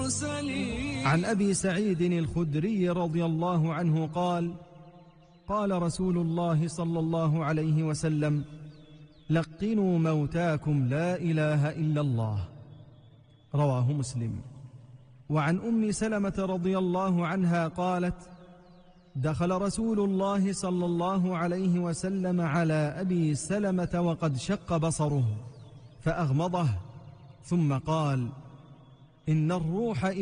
عن أبي سعيد الخدري رضي الله عنه قال: قال رسول الله صلى الله عليه وسلم: لقنوا موتاكم لا إله إلا الله. رواه مسلم. وعن أم سلمة رضي الله عنها قالت: دخل رسول الله صلى الله عليه وسلم على أبي سلمة وقد شق بصره فأغمضه، ثم قال: إن الروح